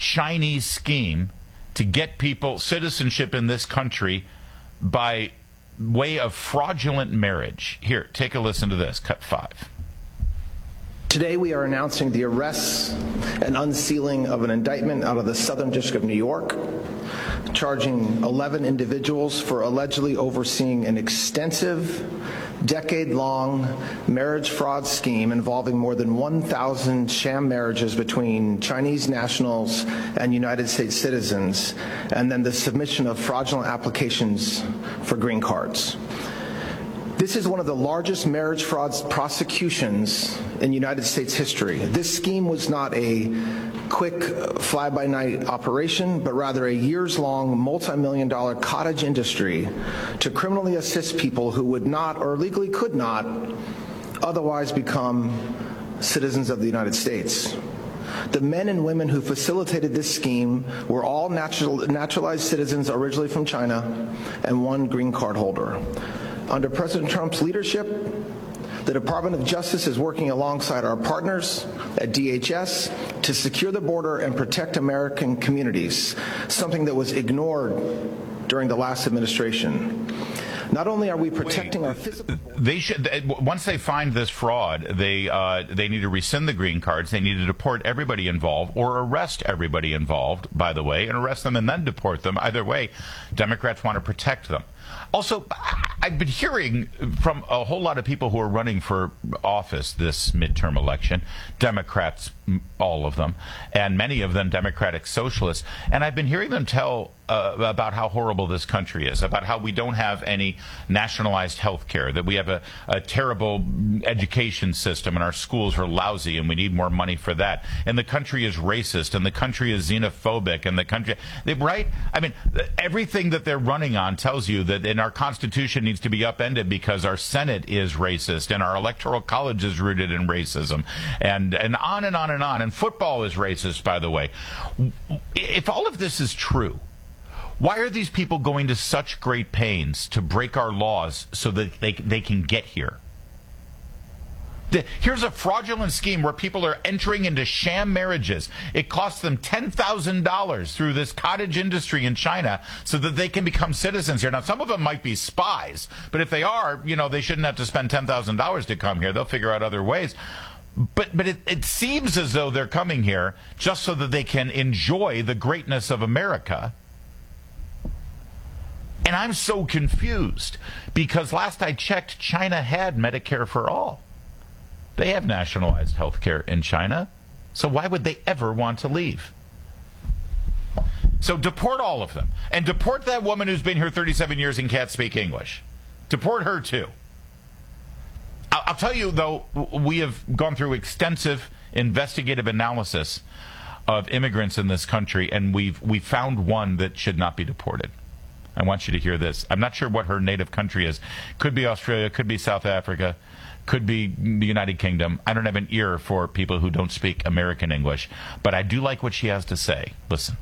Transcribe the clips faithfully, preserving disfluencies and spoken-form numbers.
Chinese scheme to get people citizenship in this country by way of fraudulent marriage. Here, take a listen to this. Cut five. Today we are announcing the arrests and unsealing of an indictment out of the Southern District of New York, charging eleven individuals for allegedly overseeing an extensive, decade-long marriage fraud scheme involving more than one thousand sham marriages between Chinese nationals and United States citizens, and then the submission of fraudulent applications for green cards. This is one of the largest marriage fraud prosecutions in United States history. This scheme was not a quick fly-by-night operation, but rather a years-long, multi-million dollar cottage industry to criminally assist people who would not or legally could not otherwise become citizens of the United States. The men and women who facilitated this scheme were all natural, naturalized citizens originally from China and one green card holder. Under President Trump's leadership, the Department of Justice is working alongside our partners at D H S to secure the border and protect American communities, something that was ignored during the last administration. Not only are we protecting Wait, our physical... They should, once they find this fraud, they uh, they need to rescind the green cards. They need to deport everybody involved, or arrest everybody involved, by the way, and arrest them and then deport them. Either way, Democrats want to protect them. Also, I've been hearing from a whole lot of people who are running for office this midterm election, Democrats, all of them, and many of them Democratic socialists, and I've been hearing them tell uh, about how horrible this country is, about how we don't have any nationalized health care, that we have a, a terrible education system and our schools are lousy and we need more money for that, and the country is racist and the country is xenophobic and the country, they, right? I mean, everything that they're running on tells you that in our Constitution needs to be upended because our Senate is racist and our Electoral College is rooted in racism, and, and on and on and on. And football is racist, by the way. If all of this is true, why are these people going to such great pains to break our laws so that they, they can get here? Here's a fraudulent scheme where people are entering into sham marriages. It costs them ten thousand dollars through this cottage industry in China so that they can become citizens here. Now, some of them might be spies, but if they are, you know, they shouldn't have to spend ten thousand dollars to come here. They'll figure out other ways. But but it, it seems as though they're coming here just so that they can enjoy the greatness of America. And I'm so confused because last I checked, China had Medicare for all. They have nationalized health care in China, so why would they ever want to leave? So deport all of them, and deport that woman who's been here thirty-seven years and can't speak English. Deport her too. I'll, I'll tell you, though, we have gone through extensive investigative analysis of immigrants in this country, and we've we found one that should not be deported. I want you to hear this. I'm not sure what her native country is. Could be Australia, could be South Africa, could be the United Kingdom. I don't have an ear for people who don't speak American English, but I do like what she has to say. Listen.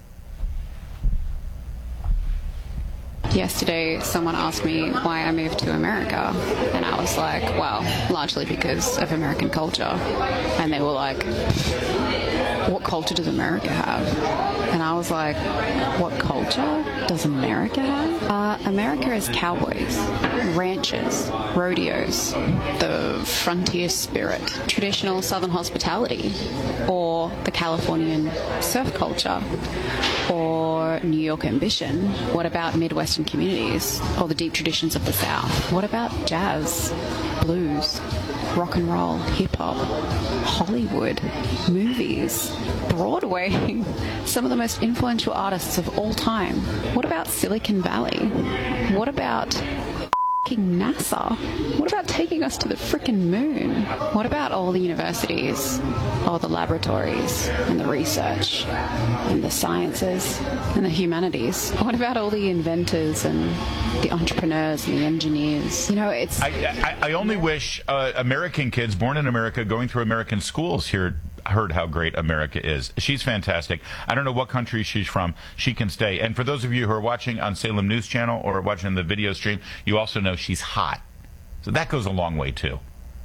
Yesterday, someone asked me why I moved to America, and I was like, well, largely because of American culture. And they were like, what culture does America have? And I was like, what culture does America have? Uh, America is cowboys, ranchers, rodeos, the frontier spirit, traditional Southern hospitality, or the Californian surf culture, or New York ambition. What about Midwestern communities, or the deep traditions of the South? What about jazz, blues, rock and roll, hip-hop, Hollywood, movies, Broadway, some of the most influential artists of all time? What about Silicon Valley? What about f***ing NASA? What about taking us to the frickin' moon? What about all the universities, all the laboratories, and the research, and the sciences, and the humanities? What about all the inventors and the entrepreneurs and the engineers? You know, it's... I, I, I only wish uh, American kids born in America going through American schools here heard how great America is. She's fantastic. I don't know what country she's from. She can stay. And for those of you who are watching on Salem News Channel or watching the video stream, you also know she's hot. So that goes a long way, too.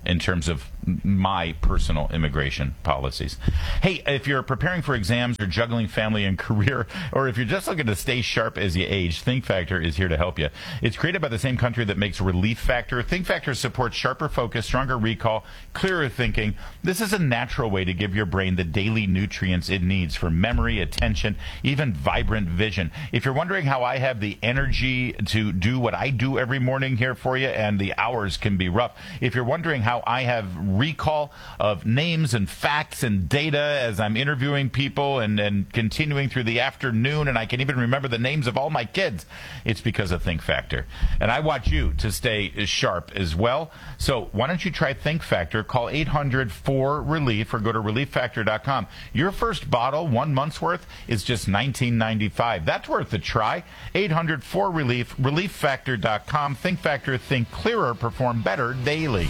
in terms of my personal immigration policies. Hey, if you're preparing for exams or juggling family and career, or if you're just looking to stay sharp as you age, Think Factor is here to help you. It's created by the same country that makes Relief Factor. Think Factor supports sharper focus, stronger recall, clearer thinking. This is a natural way to give your brain the daily nutrients it needs for memory, attention, even vibrant vision. If you're wondering how I have the energy to do what I do every morning here for you, and the hours can be rough, if you're wondering how I have recall of names and facts and data as I'm interviewing people and, and continuing through the afternoon, and I can even remember the names of all my kids, it's because of Think Factor. And I want you to stay sharp as well. So why don't you try Think Factor? Call eight hundred four relief or go to relief factor dot com. Your first bottle, one month's worth, is just nineteen ninety-five. That's worth a try. eight hundred four relief, relief factor dot com. Think Factor, think clearer, perform better daily.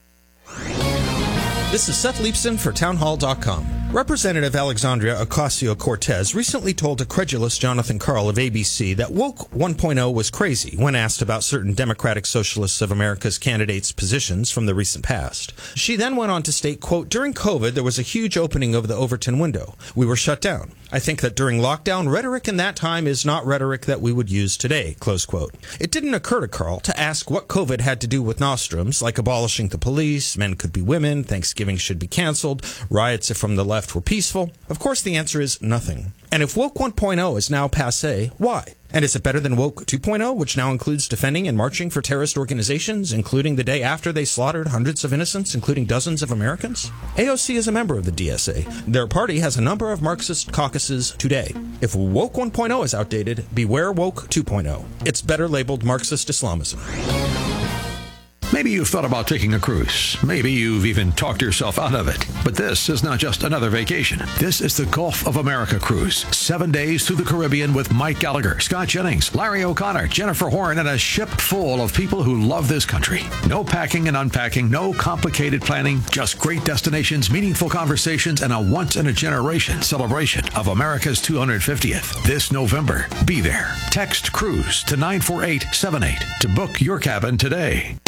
This is Seth Leipson for townhall dot com. Representative Alexandria Ocasio-Cortez recently told a credulous Jonathan Karl of A B C that Woke one point oh was crazy when asked about certain Democratic Socialists of America's candidates' positions from the recent past. She then went on to state, quote, during COVID, there was a huge opening of the Overton window. We were shut down. I think that during lockdown, rhetoric in that time is not rhetoric that we would use today, close quote. It didn't occur to Karl to ask what COVID had to do with nostrums, like abolishing the police, men could be women, Thanksgiving should be canceled, riots from the left were peaceful. Of course, the answer is nothing. And if Woke one point oh is now passé, why? And is it better than Woke two point oh, which now includes defending and marching for terrorist organizations, including the day after they slaughtered hundreds of innocents, including dozens of Americans? A O C is a member of the D S A. Their party has a number of Marxist caucuses today. If Woke one point oh is outdated, beware Woke two point oh. It's better labeled Marxist Islamism. Maybe you've thought about taking a cruise. Maybe you've even talked yourself out of it. But this is not just another vacation. This is the Gulf of America cruise. Seven days through the Caribbean with Mike Gallagher, Scott Jennings, Larry O'Connor, Jennifer Horn, and a ship full of people who love this country. No packing and unpacking, no complicated planning, just great destinations, meaningful conversations, and a once-in-a-generation celebration of America's two hundred fiftieth. This November, be there. Text CRUISE to nine four eight seven eight to book your cabin today.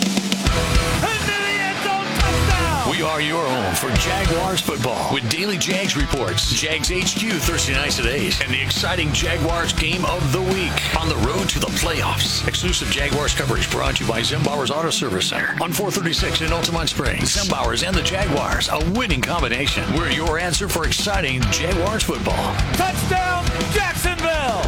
We are your home for Jaguars football with daily Jags reports, Jags H Q Thursday nights at eight, and the exciting Jaguars game of the week on the road to the playoffs. Exclusive Jaguars coverage brought to you by Zembauer's Auto Service Center on four thirty-six in Altamont Springs. Zembauer's and the Jaguars, a winning combination. We're your answer for exciting Jaguars football. Touchdown, Jacksonville!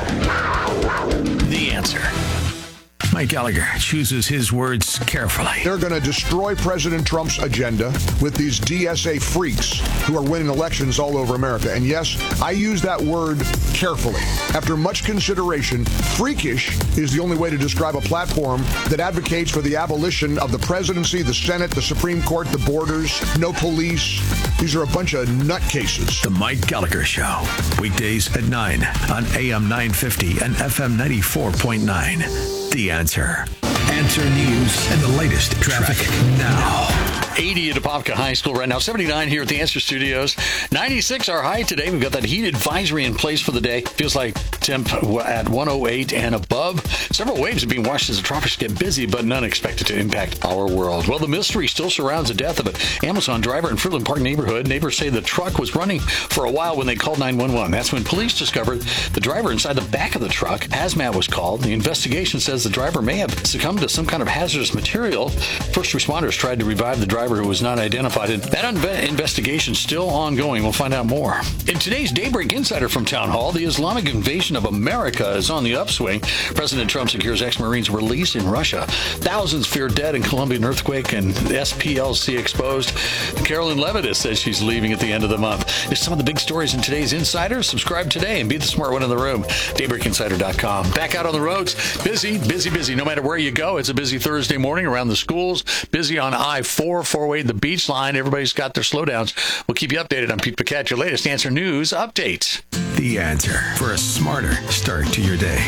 The answer. Mike Gallagher chooses his words carefully. They're going to destroy President Trump's agenda with these D S A freaks who are winning elections all over America. And yes, I use that word carefully. After much consideration, freakish is the only way to describe a platform that advocates for the abolition of the presidency, the Senate, the Supreme Court, the borders, no police. These are a bunch of nutcases. The Mike Gallagher Show, weekdays at nine on A M nine fifty and F M ninety-four point nine. The Answer. Answer News and the latest traffic, traffic now. eighty at Apopka High School right now. seventy-nine here at the Answer Studios. ninety-six our high today. We've got that heat advisory in place for the day. Feels like temp at one oh eight and above. Several waves are being watched as the tropics get busy, but none expected to impact our world. Well, the mystery still surrounds the death of an Amazon driver in Fruitland Park neighborhood. Neighbors say the truck was running for a while when they called nine one one. That's when police discovered the driver inside the back of the truck. Hazmat was called. The investigation says the driver may have succumbed to some kind of hazardous material. First responders tried to revive the driver who was not identified. And that inve- investigation still ongoing. We'll find out more. In today's Daybreak Insider from Town Hall, the Islamic invasion of America is on the upswing. President Trump secures ex-Marines release in Russia. Thousands fear dead in Colombian earthquake and S P L C exposed. Carolyn Levitas says she's leaving at the end of the month. There's some of the big stories in today's Insider. Subscribe today and be the smart one in the room. daybreak insider dot com. Back out on the roads. Busy, busy, busy. No matter where you go, it's a busy Thursday morning around the schools. Busy on I four, four-way the beach line. Everybody's got their slowdowns. We'll keep you updated on Pete Paquette, your latest Answer News updates. The Answer for a smarter start to your day.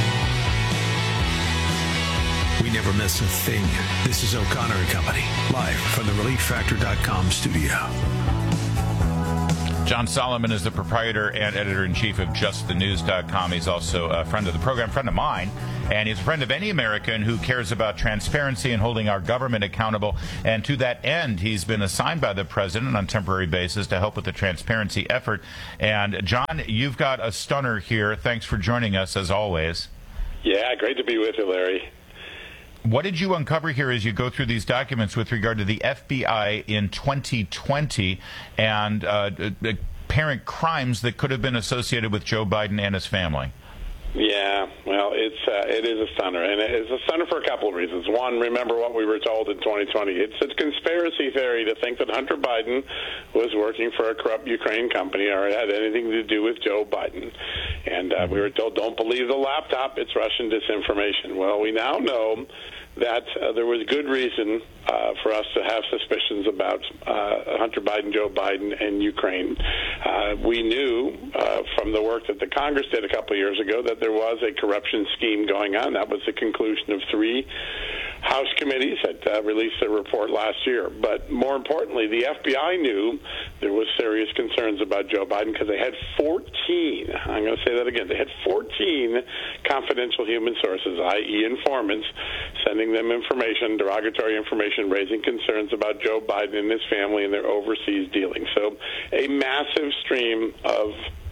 We never miss a thing. This is O'Connor and Company, live from the relief factor dot com studio. John Solomon is the proprietor and editor-in-chief of just the news dot com. He's also a friend of the program, friend of mine, and he's a friend of any American who cares about transparency and holding our government accountable. And to that end, he's been assigned by the president on a temporary basis to help with the transparency effort. And, John, you've got a stunner here. Thanks for joining us, as always. Yeah, great to be with you, Larry. What did you uncover here as you go through these documents with regard to the F B I in twenty twenty and uh, apparent crimes that could have been associated with Joe Biden and his family? Yeah, well, it's uh, it is a stunner, and it's a stunner for a couple of reasons. One, remember what we were told in twenty twenty. It's a conspiracy theory to think that Hunter Biden was working for a corrupt Ukraine company or had anything to do with Joe Biden. And uh, we were told, don't believe the laptop, it's Russian disinformation. Well, we now know that uh, there was good reason uh, for us to have suspicions about uh, Hunter Biden, Joe Biden, and Ukraine. Uh, we knew uh, from the work that the Congress did a couple of years ago that there was a corruption scheme going on. That was the conclusion of three House committees that uh, released a report last year. But more importantly, the F B I knew there was serious concerns about Joe Biden because they had fourteen, I'm going to say that again, they had fourteen confidential human sources, that is informants, sending them information, derogatory information, raising concerns about Joe Biden and his family and their overseas dealings. So a massive stream of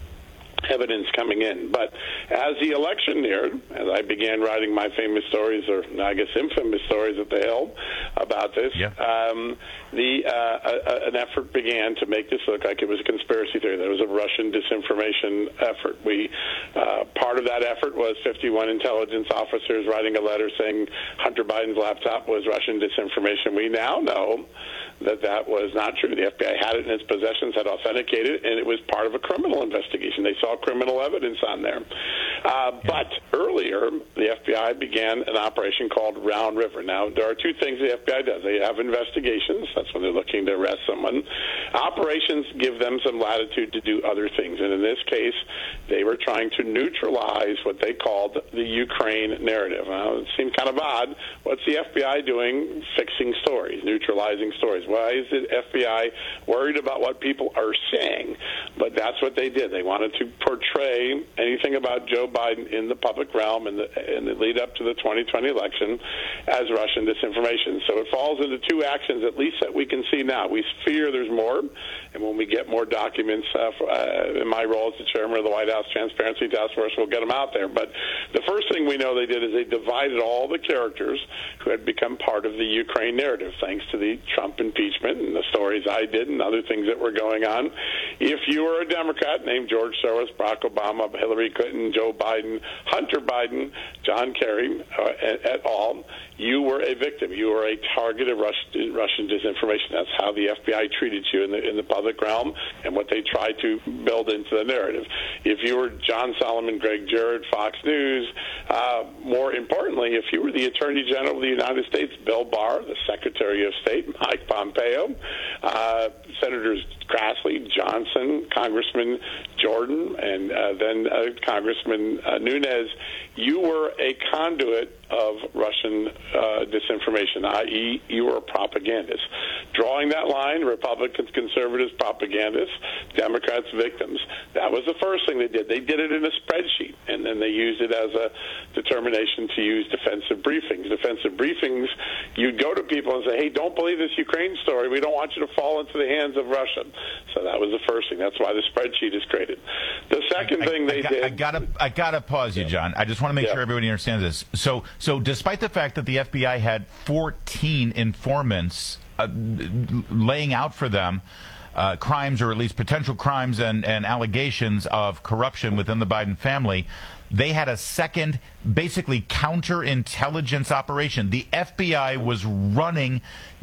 evidence coming in. But as the election neared, as I began writing my famous stories, or I guess infamous stories at the Hill about this, yeah. um, the uh, a, an effort began to make this look like it was a conspiracy theory. There was a Russian disinformation effort. We uh, part of that effort was fifty-one intelligence officers writing a letter saying Hunter Biden's laptop was Russian disinformation. We now know that that was not true. The F B I had it in its possessions, had authenticated it, and it was part of a criminal investigation. They saw criminal evidence on there. Uh, but earlier, the F B I began an operation called Round River. Now, there are two things the F B I does. They have investigations. That's when they're looking to arrest someone. Operations give them some latitude to do other things. And in this case, they were trying to neutralize what they called the Ukraine narrative. Now, it seemed kind of odd. What's the F B I doing fixing stories, neutralizing stories? Why is the F B I worried about what people are saying? But that's what they did. They wanted to portray anything about Joe Biden in the public realm in the, in the lead up to the twenty twenty election as Russian disinformation. So it falls into two actions, at least that we can see now. We fear there's more, and when we get more documents uh, for, uh, in my role as the chairman of the White House Transparency Task Force, we'll get them out there. But the first thing we know they did is they divided all the characters who had become part of the Ukraine narrative, thanks to the Trump impeachment and the stories I did and other things that were going on. If you were a Democrat named George Soros, Barack Obama, Hillary Clinton, Joe Biden, Hunter Biden, John Kerry, uh, et, et al., you were a victim. You were a target of Russian, Russian disinformation. That's how the F B I treated you in the in the public realm and what they tried to build into the narrative. If you were John Solomon, Greg Jarrett, Fox News, uh, more importantly, if you were the Attorney General of the United States, Bill Barr, the Secretary of State, Mike Pompeo, uh, Senators Grassley, Johnson, Congressman Jordan, and uh, then uh, Congressman uh, Nunes, you were a conduit of Russian uh, disinformation, that is you were a propagandist. Drawing that line, Republicans, conservatives, propagandists, Democrats, victims. That was the first thing they did. They did it in a spreadsheet, and then they used it as a determination to use defensive briefings. Defensive briefings, you'd go to people and say, hey, don't believe this Ukraine story. We don't want you to fall into the hands of Russia. So that was the first thing. That's why the spreadsheet is created. The second I, thing I, they I got, did... I gotta, I gotta pause you, John. I just want to make yeah. sure everybody understands this. So, so despite the fact that the F B I had fourteen informants uh, laying out for them uh, crimes, or at least potential crimes and, and allegations of corruption within the Biden family, they had a second, basically counterintelligence operation. The F B I was running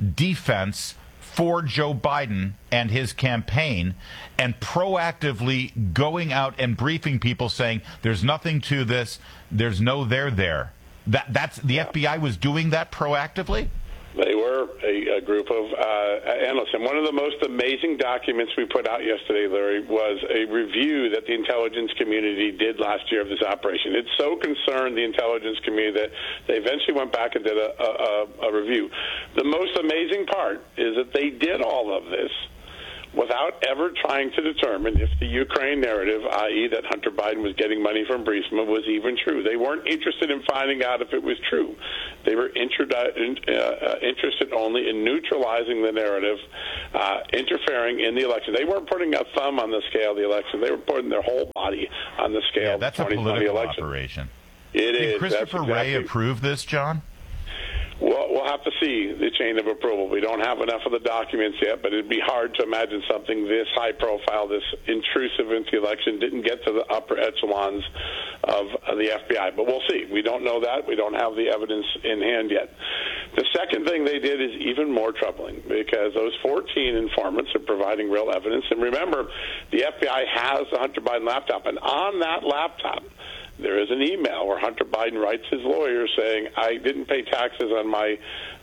defense for Joe Biden and his campaign, and proactively going out and briefing people saying there's nothing to this, there's no there there. That that's the F B I was doing that proactively? They were a, a group of uh, analysts. And one of the most amazing documents we put out yesterday, Larry, was a review that the intelligence community did last year of this operation. It so concerned the intelligence community that they eventually went back and did a, a, a review. The most amazing part is that they did all of this without ever trying to determine if the Ukraine narrative, that is that Hunter Biden was getting money from Burisma, was even true. They weren't interested in finding out if it was true. They were introdu- uh, interested only in neutralizing the narrative, uh, interfering in the election. They weren't putting a thumb on the scale of the election. They were putting their whole body on the scale yeah, of the that's a twenty twenty political election. Operation. It Did is. Christopher That's exactly. Wray approve this, John? Well, we'll have to see the chain of approval. We don't have enough of the documents yet, but it'd be hard to imagine something this high profile, this intrusive into the election didn't get to the upper echelons of, of the F B I. But we'll see. We don't know that. We don't have the evidence in hand yet. The second thing they did is even more troubling because those fourteen informants are providing real evidence. And remember, the F B I has the Hunter Biden laptop, and on that laptop, there is an email where Hunter Biden writes his lawyer saying, I didn't pay taxes on my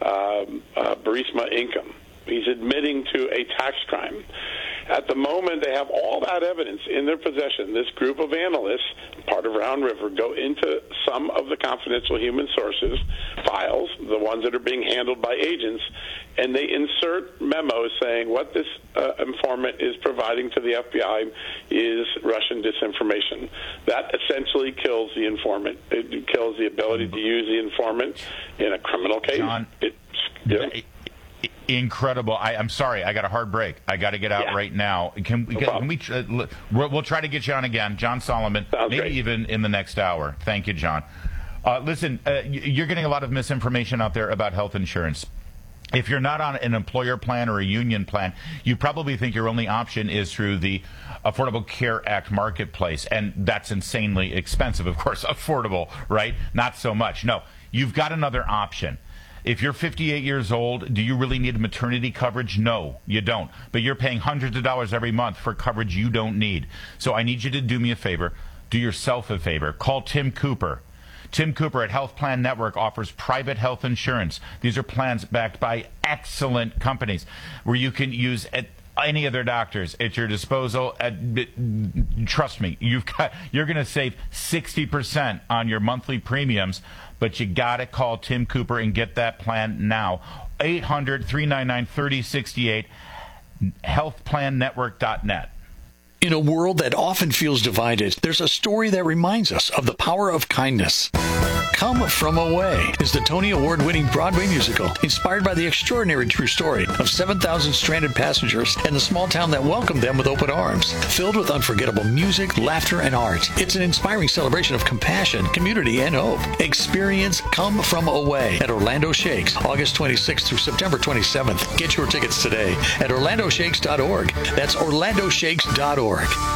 um, uh, Burisma income. He's admitting to a tax crime. At the moment, they have all that evidence in their possession. This group of analysts, part of Round River, go into some of the confidential human sources files, the ones that are being handled by agents, and they insert memos saying what this uh, informant is providing to the F B I is Russian disinformation. That essentially kills the informant. It kills the ability to use the informant in a criminal case. John, it, yeah. Incredible. I, I'm sorry. I got a hard break. I got to get out yeah. right now. Can, no can, can we? Uh, we'll, we'll try to get you on again, John Solomon. Sounds maybe great. even in the next hour. Thank you, John. Uh, listen, uh, you're getting a lot of misinformation out there about health insurance. If you're not on an employer plan or a union plan, you probably think your only option is through the Affordable Care Act marketplace, and that's insanely expensive. Of course, affordable, right? Not so much. No, you've got another option. If you're fifty-eight years old, do you really need maternity coverage? No, you don't. But you're paying hundreds of dollars every month for coverage you don't need. So I need you to do me a favor. Do yourself a favor. Call Tim Cooper. Tim Cooper at Health Plan Network offers private health insurance. These are plans backed by excellent companies where you can use at any of their doctors at your disposal. At, trust me, you've got, you're going to save sixty percent on your monthly premiums, but you got to call Tim Cooper and get that plan now. eight hundred, three nine nine, three oh six eight, health plan network dot net. In a world that often feels divided, there's a story that reminds us of the power of kindness. Come From Away is the Tony Award-winning Broadway musical inspired by the extraordinary true story of seven thousand stranded passengers and the small town that welcomed them with open arms. Filled with unforgettable music, laughter, and art, it's an inspiring celebration of compassion, community, and hope. Experience Come From Away at Orlando Shakes, August twenty-sixth through September twenty-seventh. Get your tickets today at orlando shakes dot org. That's orlando shakes dot org.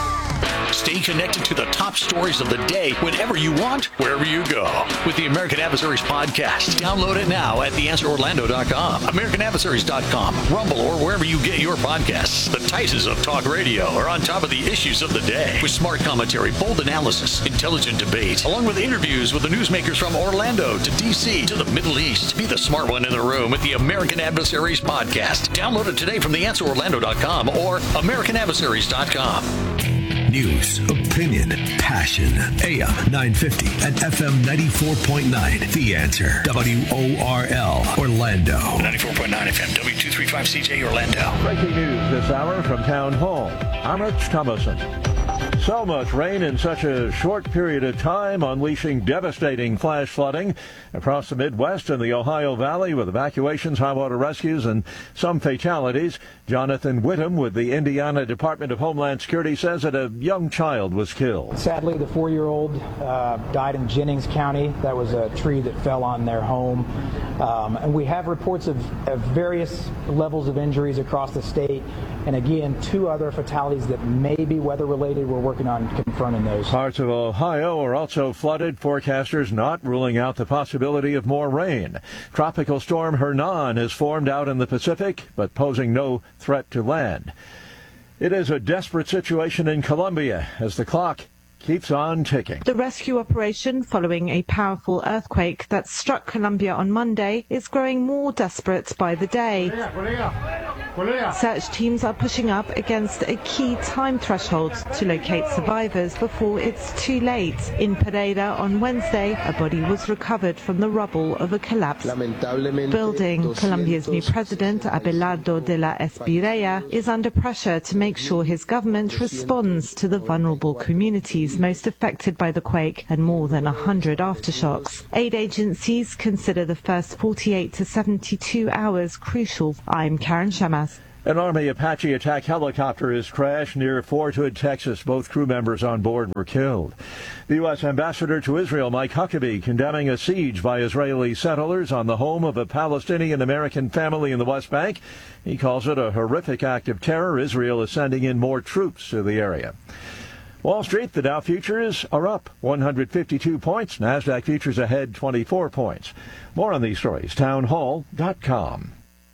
Stay connected to the top stories of the day whenever you want, wherever you go. With the American Adversaries podcast. Download it now at the answer orlando dot com, american adversaries dot com, Rumble, or wherever you get your podcasts. The Titans of talk radio are on top of the issues of the day with smart commentary, bold analysis, intelligent debate, along with interviews with the newsmakers from Orlando to D C to the Middle East. Be the smart one in the room with the American Adversaries podcast. Download it today from the answer orlando dot com or american adversaries dot com. News, opinion, passion. A M nine fifty and F M ninety-four point nine. The Answer. W O R L. Orlando. ninety-four point nine F M. W two thirty-five C J Orlando. Breaking news this hour from Town Hall. I'm Rich Thomason. So much rain in such a short period of time, unleashing devastating flash flooding across the Midwest and the Ohio Valley, with evacuations, high water rescues, and some fatalities. Jonathan Whittam with the Indiana Department of Homeland Security says that a young child was killed. Sadly, the four-year-old uh, died in Jennings County. That was a tree that fell on their home. Um, and we have reports of, of various levels of injuries across the state. And again, two other fatalities that may be weather-related. We're working on confirming those. Parts of Ohio are also flooded. Forecasters not ruling out the possibility of more rain. Tropical storm Hernan has formed out in the Pacific, but posing no threat to land. It is a desperate situation in Colombia as the clock keeps on ticking. The rescue operation following a powerful earthquake that struck Colombia on Monday is growing more desperate by the day. Search teams are pushing up against a key time threshold to locate survivors before it's too late. In Pereira on Wednesday, a body was recovered from the rubble of a collapsed building. Colombia's new president, Abelardo de la Espriella, is under pressure to make sure his government responds to the vulnerable communities most affected by the quake and more than one hundred aftershocks. Aid agencies consider the first forty-eight to seventy-two hours crucial. I'm Karen Shamas. An Army Apache attack helicopter has crashed near Fort Hood, Texas. Both crew members on board were killed. The U S Ambassador to Israel, Mike Huckabee, condemning a siege by Israeli settlers on the home of a Palestinian-American family in the West Bank. He calls it a horrific act of terror. Israel is sending in more troops to the area. Wall Street, the Dow futures are up one hundred fifty-two points. NASDAQ futures ahead twenty-four points. More on these stories, town hall dot com.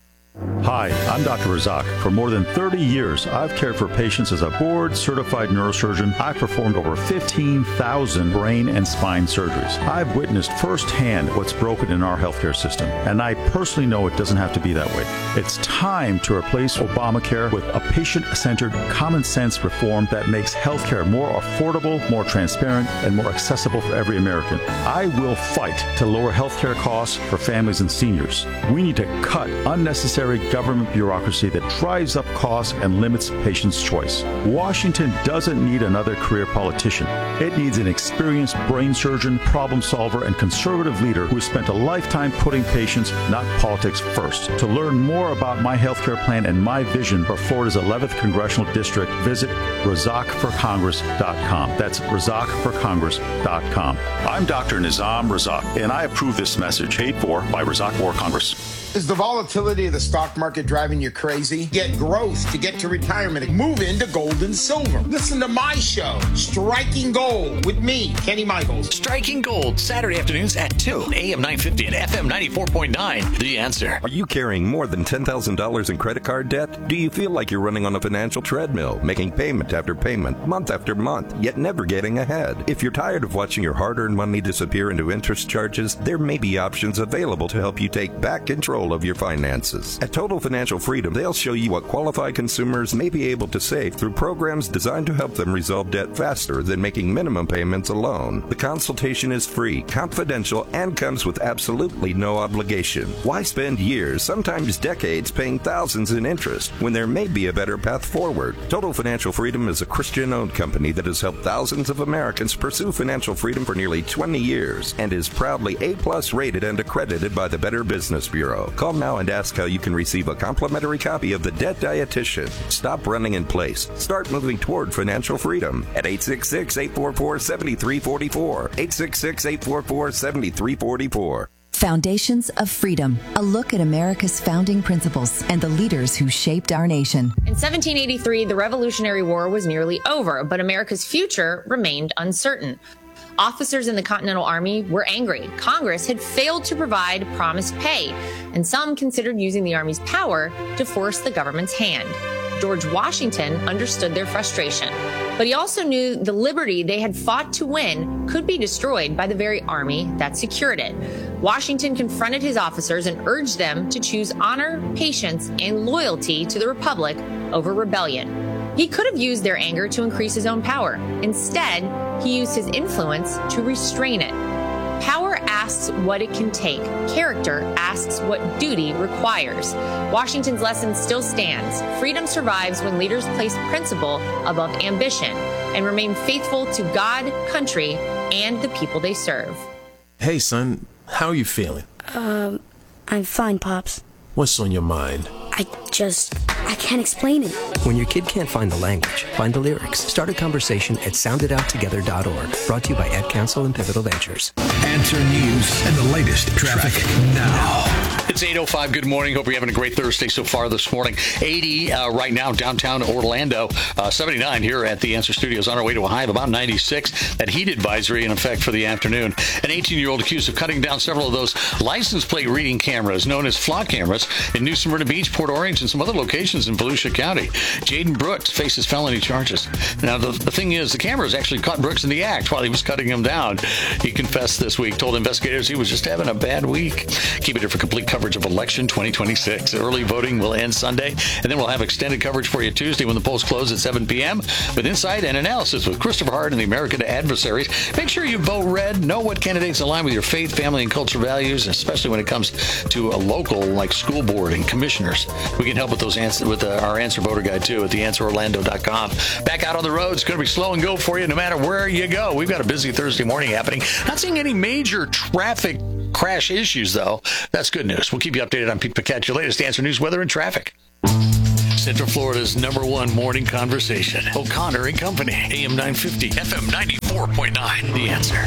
Hi, I'm Doctor Razak. For more than thirty years, I've cared for patients as a board-certified neurosurgeon. I've performed over fifteen thousand brain and spine surgeries. I've witnessed firsthand what's broken in our healthcare system, and I personally know it doesn't have to be that way. It's time to replace Obamacare with a patient-centered, common-sense reform that makes healthcare more affordable, more transparent, and more accessible for every American. I will fight to lower healthcare costs for families and seniors. We need to cut unnecessary government bureaucracy that drives up costs and limits patients' choice. Washington doesn't need another career politician. It needs an experienced brain surgeon, problem solver, and conservative leader who has spent a lifetime putting patients, not politics, first. To learn more about my healthcare plan and my vision for Florida's eleventh Congressional District, visit razak for congress dot com. That's razak for congress dot com. I'm Doctor Nizam Razak, and I approve this message paid for by Razak War Congress. Is the volatility of the stock market driving you crazy? Get growth to get to retirement. Move into gold and silver. Listen to my show, Striking Gold, with me, Kenny Michaels. Striking Gold, Saturday afternoons at two, A M nine fifty and F M ninety-four point nine. The Answer. Are you carrying more than ten thousand dollars in credit card debt? Do you feel like you're running on a financial treadmill, making payment after payment, month after month, yet never getting ahead? If you're tired of watching your hard-earned money disappear into interest charges, there may be options available to help you take back control of your finances. At Total Financial Freedom, they'll show you what qualified consumers may be able to save through programs designed to help them resolve debt faster than making minimum payments alone. The consultation is free, confidential, and comes with absolutely no obligation. Why spend years, sometimes decades, paying thousands in interest when there may be a better path forward? Total Financial Freedom is a Christian-owned company that has helped thousands of Americans pursue financial freedom for nearly twenty years and is proudly A-plus rated and accredited by the Better Business Bureau. Call now and ask how you can receive a complimentary copy of The Debt Dietitian. Stop running in place. Start moving toward financial freedom at eight six six, eight four four, seven three four four. eight six six, eight four four, seven three four four. Foundations of Freedom, a look at America's founding principles and the leaders who shaped our nation. In seventeen eighty-three, the Revolutionary War was nearly over, but America's future remained uncertain. Officers in the Continental Army were angry. Congress had failed to provide promised pay, and some considered using the Army's power to force the government's hand. George Washington understood their frustration, but he also knew the liberty they had fought to win could be destroyed by the very army that secured it. Washington confronted his officers and urged them to choose honor, patience, and loyalty to the Republic over rebellion. He could have used their anger to increase his own power. Instead, he used his influence to restrain it. Power asks what it can take. Character asks what duty requires. Washington's lesson still stands. Freedom survives when leaders place principle above ambition and remain faithful to God, country, and the people they serve. Hey, son, how are you feeling? Um, I'm fine, Pops. What's on your mind? I just, I can't explain it. When your kid can't find the language, find the lyrics. Start a conversation at sound it out together dot org. Brought to you by Ad Council and Pivotal Ventures. Answer News and the latest traffic, traffic now. It's eight oh five. Good morning. Hope you're having a great Thursday so far this morning. eighty uh, right now downtown Orlando. Uh, seventy-nine here at the Answer Studios on our way to a high of about ninety-six. That heat advisory in effect for the afternoon. An eighteen-year-old accused of cutting down several of those license plate reading cameras known as flock cameras in New Smyrna Beach, Port Orange, and some other locations in Volusia County. Jaden Brooks faces felony charges. Now, the, the thing is, the cameras actually caught Brooks in the act while he was cutting them down. He confessed this week, told investigators he was just having a bad week. Keep it here for complete coverage coverage of election twenty twenty-six. Early voting will end Sunday, and then we'll have extended coverage for you Tuesday when the polls close at seven p.m. with insight and analysis with Christopher Hart and the American Adversaries. Make sure you vote red. Know what candidates align with your faith, family, and culture values, especially when it comes to a local like school board and commissioners. We can help with those answers with uh, our Answer Voter Guide too at the answer orlando dot com. Back out on the road, it's going to be slow and go for you no matter where you go. We've got a busy Thursday morning happening. Not seeing any major traffic crash issues though. That's good news. We'll keep you updated on Pete Paquette, your latest Answer News, weather, and traffic. Central Florida's number one morning conversation. O'Connor and Company, A M nine fifty, F M ninety-four point nine. The Answer.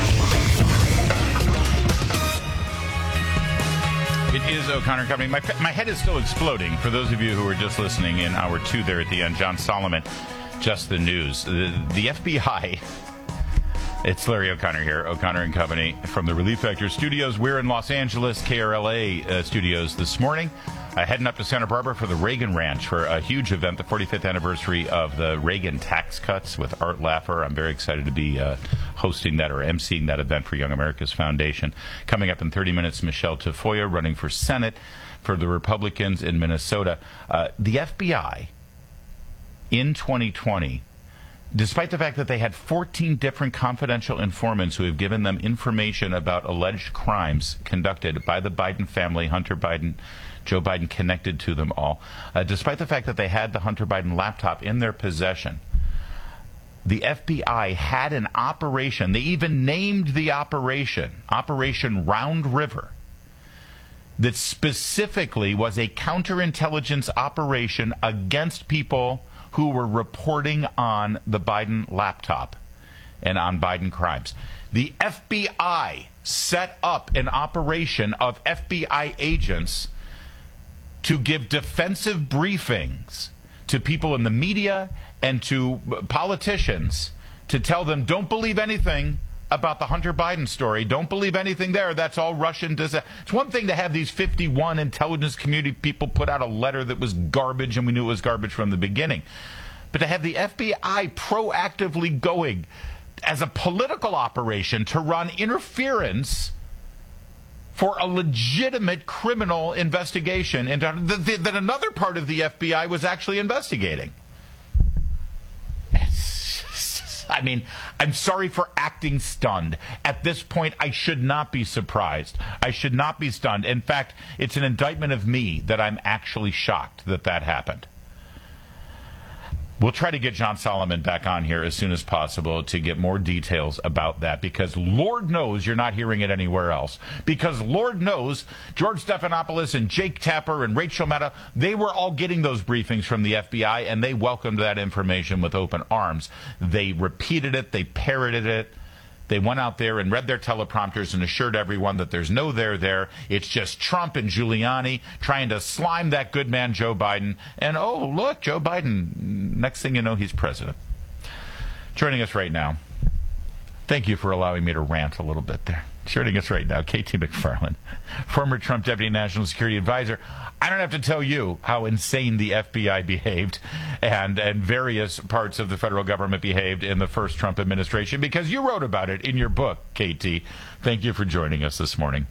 It is O'Connor and Company. My, my head is still exploding. For those of you who are just listening in hour two there at the end, John Solomon, Just the News. The, the F B I, it's Larry O'Connor here, O'Connor and Company from the Relief Factor Studios. We're in Los Angeles, K R L A uh, studios this morning. Uh, heading up to Santa Barbara for the Reagan Ranch for a huge event, the forty-fifth anniversary of the Reagan tax cuts with Art Laffer. I'm very excited to be uh, hosting that or emceeing that event for Young America's Foundation. Coming up in thirty minutes, Michelle Tafoya running for Senate for the Republicans in Minnesota. Uh, the F B I in twenty twenty, despite the fact that they had fourteen different confidential informants who have given them information about alleged crimes conducted by the Biden family, Hunter Biden, Joe Biden connected to them all, uh, despite the fact that they had the Hunter Biden laptop in their possession, the F B I had an operation. They even named the operation, Operation Round River, that specifically was a counterintelligence operation against people who were reporting on the Biden laptop and on Biden crimes. The F B I set up an operation of F B I agents to give defensive briefings to people in the media and to politicians to tell them, don't believe anything about the Hunter Biden story. Don't believe anything there. That's all Russian. It's one thing to have these fifty-one intelligence community people put out a letter that was garbage, and we knew it was garbage from the beginning. But to have the F B I proactively going as a political operation to run interference for a legitimate criminal investigation, and that another part of the F B I was actually investigating. I mean, I'm sorry for acting stunned. At this point, I should not be surprised. I should not be stunned. In fact, it's an indictment of me that I'm actually shocked that that happened. We'll try to get John Solomon back on here as soon as possible to get more details about that, because Lord knows you're not hearing it anywhere else. Because Lord knows George Stephanopoulos and Jake Tapper and Rachel Maddow, they were all getting those briefings from the F B I, and they welcomed that information with open arms. They repeated it. They parroted it. They went out there and read their teleprompters and assured everyone that there's no there there. It's just Trump and Giuliani trying to slime that good man Joe Biden. And, oh, look, Joe Biden, next thing you know, he's president. Joining us right now, thank you for allowing me to rant a little bit there. Joining us right now, K T McFarland, former Trump Deputy National Security Advisor. I don't have to tell you how insane the F B I behaved and, and various parts of the federal government behaved in the first Trump administration, because you wrote about it in your book, K T. Thank you for joining us this morning.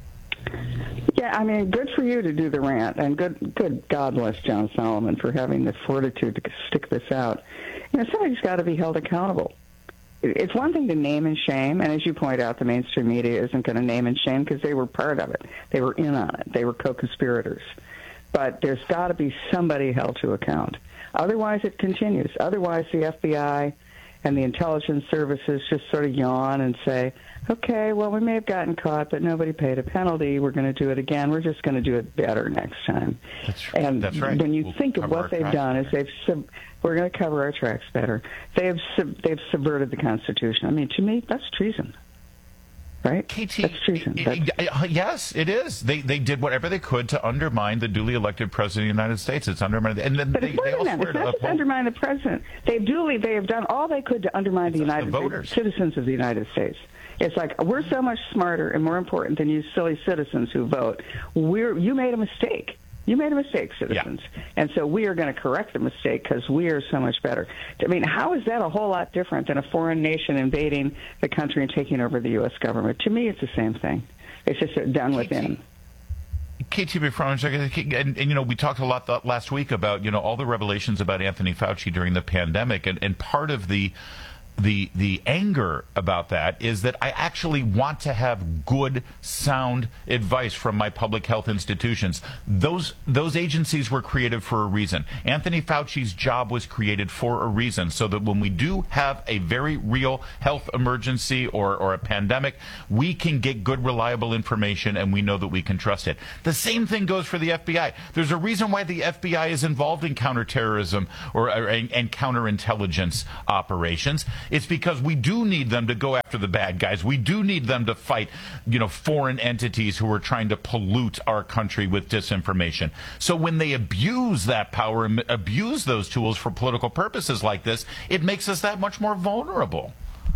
Yeah, I mean, good for you to do the rant, and good, good God bless John Solomon for having the fortitude to stick this out. You know, somebody's got to be held accountable. It's one thing to name and shame, and as you point out, the mainstream media isn't going to name and shame because they were part of it. They were in on it. They were co-conspirators. But there's got to be somebody held to account. Otherwise, it continues. Otherwise, the F B I and the intelligence services just sort of yawn and say, okay, well, we may have gotten caught, but nobody paid a penalty. We're going to do it again. We're just going to do it better next time. That's, and that's right. when you we'll think of what they've done is they've sub- we're going to cover our tracks better. They have sub- they've subverted the Constitution. I mean, to me, that's treason. Right? K T, that's treason. That's- yes, it is. They they did whatever they could to undermine the duly elected president of the United States. It's undermined, and then but they, it's more they than all that. swear It's to not just uphold undermine the president. They've duly they have done all they could to undermine the United the States voters. citizens of the United States. It's like, we're so much smarter and more important than you silly citizens who vote. We're you made a mistake. You made a mistake, citizens. Yeah. And so we are going to correct the mistake because we are so much better. I mean, how is that a whole lot different than a foreign nation invading the country and taking over the U S government? To me, it's the same thing. It's just done within. K T McFarland, and, and you know, we talked a lot th- last week about, you know, all the revelations about Anthony Fauci during the pandemic, and, and part of the the the anger about that is that I actually want to have good, sound advice from my public health institutions. Those those agencies were created for a reason. Anthony Fauci's job was created for a reason, so that when we do have a very real health emergency or, or a pandemic, we can get good, reliable information, and we know that we can trust it. The same thing goes for the F B I. There's a reason why the F B I is involved in counterterrorism or, or and, and counterintelligence operations. It's because we do need them to go after the bad guys. We do need them to fight, you know, foreign entities who are trying to pollute our country with disinformation. So when they abuse that power and abuse those tools for political purposes like this, it makes us that much more vulnerable.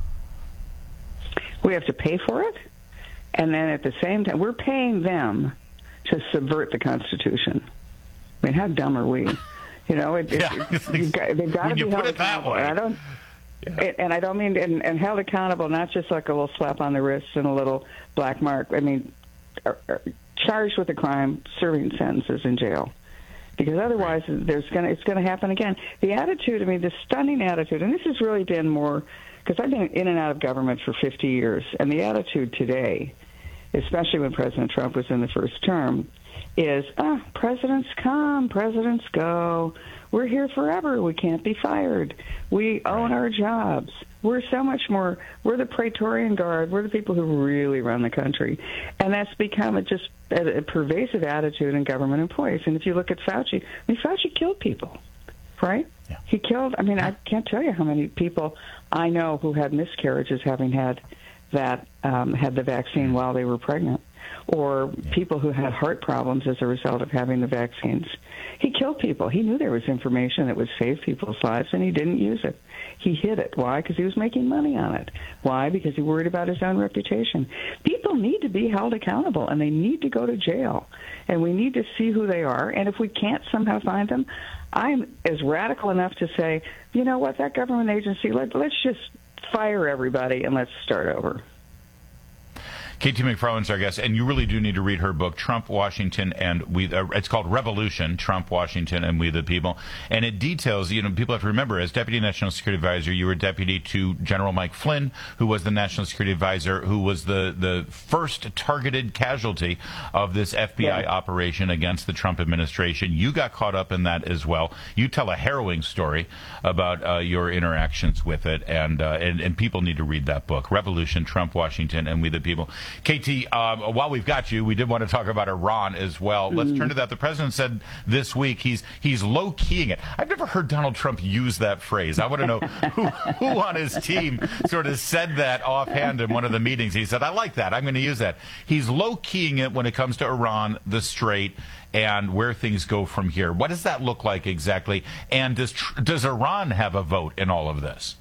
We have to pay for it, and then at the same time, we're paying them to subvert the Constitution. I mean, how dumb are we? You know, it, yeah. it, it, got, they've got to be held accountable. I don't. Yeah. It, and I don't mean and, and held accountable, not just like a little slap on the wrist and a little black mark. I mean, are, are charged with a crime, serving sentences in jail, because otherwise there's gonna it's gonna happen again. The attitude, I mean, the stunning attitude, and this has really been more because I've been in and out of government for fifty years, and the attitude today, especially when President Trump was in the first term, is ah, presidents come, presidents go. We're here forever. We can't be fired. We own our jobs. We're so much more. We're the Praetorian Guard. We're the people who really run the country. And that's become a just a, a pervasive attitude in government employees. And if you look at Fauci, I mean, Fauci killed people, right? Yeah. He killed, I mean, I can't tell you how many people I know who had miscarriages having had that, um, had the vaccine while they were pregnant, or people who had heart problems as a result of having the vaccines. He killed people. He knew there was information that would save people's lives, and he didn't use it. He hid it. Why? Because he was making money on it. Why? Because he worried about his own reputation. People need to be held accountable, and they need to go to jail, and we need to see who they are, and if we can't somehow find them, I'm as radical enough to say, you know what, that government agency, let, let's just fire everybody and let's start over. K T McFarland's our guest, and you really do need to read her book, Trump, Washington, and We. Uh, it's called Revolution, Trump, Washington, and We the People. And it details, you know, people have to remember, as Deputy National Security Advisor, you were deputy to General Mike Flynn, who was the National Security Advisor, who was the, the first targeted casualty of this F B I yeah. operation against the Trump administration. You got caught up in that as well. You tell a harrowing story about uh, your interactions with it, and, uh, and, and people need to read that book, Revolution, Trump, Washington, and We the People. K T, um, while we've got you, we did want to talk about Iran as well. Let's mm. turn to that. The president said this week he's he's low-keying it. I've never heard Donald Trump use that phrase. I want to know who, who on his team sort of said that offhand in one of the meetings. He said, I like that. I'm going to use that. He's low-keying it when it comes to Iran, the Strait, and where things go from here. What does that look like exactly? And does does Iran have a vote in all of this?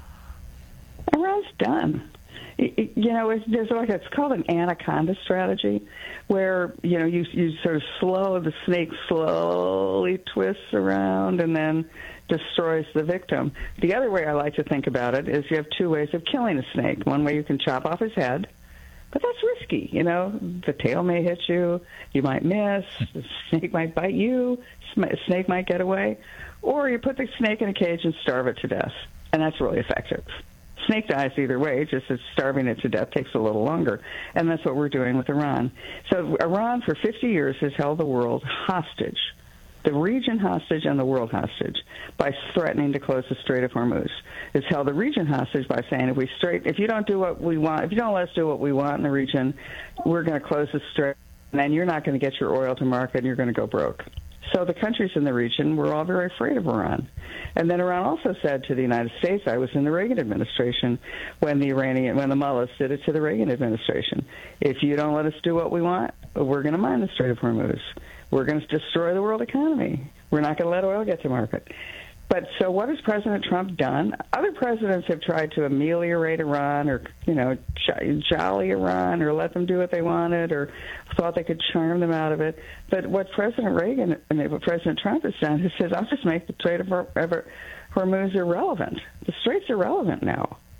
Iran's done. You know, it's, there's like it's called an anaconda strategy, where you know you you sort of slow the snake slowly twists around and then destroys the victim. The other way I like to think about it is you have two ways of killing a snake. One way you can chop off his head, but that's risky. You know, the tail may hit you, you might miss, the snake might bite you, the snake might get away, or you put the snake in a cage and starve it to death, and that's really effective. Snake dies either way, just as starving it to death takes a little longer. And that's what we're doing with Iran. So Iran, for fifty years, has held the world hostage, the region hostage and the world hostage, by threatening to close the Strait of Hormuz. It's held the region hostage by saying, if we straight, if you don't do what we want, if you don't let us do what we want in the region, we're going to close the strait, and then you're not going to get your oil to market, and you're going to go broke. So the countries in the region were all very afraid of Iran. And then Iran also said to the United States, I was in the Reagan administration when the Iranian, when the mullahs did it to the Reagan administration. If you don't let us do what we want, we're going to mine the Strait of Hormuz. We're going to destroy the world economy. We're not going to let oil get to market. But so what has President Trump done? Other presidents have tried to ameliorate Iran or, you know, jolly Iran or let them do what they wanted or thought they could charm them out of it. But what President Reagan and what President Trump has done is says, I'll just make the Strait of Hormuz irrelevant. The Strait's irrelevant now.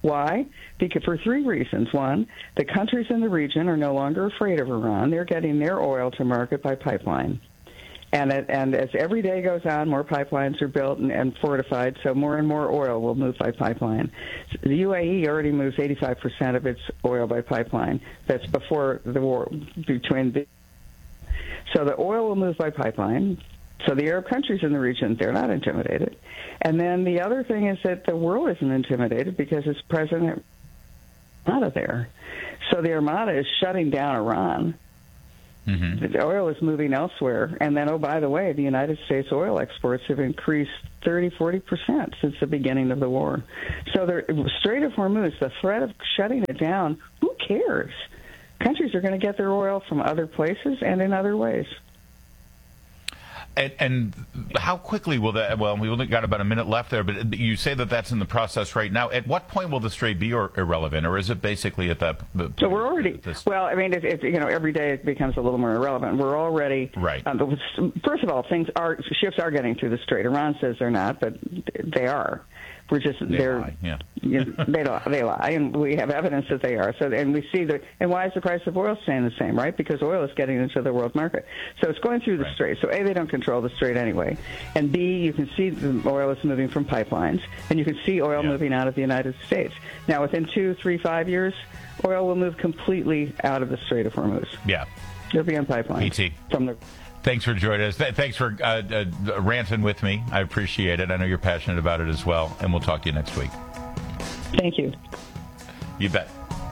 Why? Because for three reasons. One, the countries in the region are no longer afraid of Iran. They're getting their oil to market by pipeline. And, it, and as every day goes on, more pipelines are built and, and fortified, so more and more oil will move by pipeline. The U A E already moves eighty-five percent of its oil by pipeline. That's before the war between the... So the oil will move by pipeline. So the Arab countries in the region, they're not intimidated. And then the other thing is that the world isn't intimidated because it's President Armada there. So the Armada is shutting down Iran. Mm-hmm. The oil is moving elsewhere. And then, oh, by the way, the United States oil exports have increased thirty, forty percent since the beginning of the war. So the Strait of Hormuz, the threat of shutting it down, who cares? Countries are going to get their oil from other places and in other ways. And, and how quickly will that, well, we've only got about a minute left there, but you say that that's in the process right now. At what point will the strait be or, irrelevant, or is it basically at that point? So we're already, well, I mean, it, it, you know, every day it becomes a little more irrelevant. We're already, right. Um, first of all, things are, ships are getting through the strait. Iran says they're not, but they are. We're just they they're lie. Yeah. you know, they lie, they lie, and we have evidence that they are. So, and we see that. And why is the price of oil staying the same? Right? Because oil is getting into the world market. So it's going through the right. strait. So A, they don't control the strait anyway, and B, you can see the oil is moving from pipelines, and you can see oil yeah. moving out of the United States. Now, within two, three, five years, oil will move completely out of the Strait of Hormuz. Yeah, it'll be on pipelines. P T. From the. Thanks for joining us. Th- thanks for uh, uh, ranting with me. I appreciate it. I know you're passionate about it as well. And we'll talk to you next week. Thank you. You bet.